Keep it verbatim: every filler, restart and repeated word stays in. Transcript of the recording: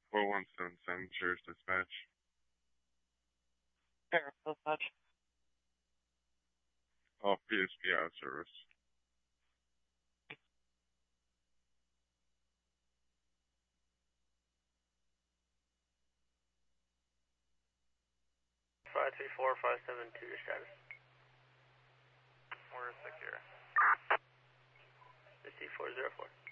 four one seven seven, Sheriff's Dispatch. Sheriff's Dispatch. Oh, P S P out of service. five three four, five seven two, your status. We're secure. fifty-four zero four.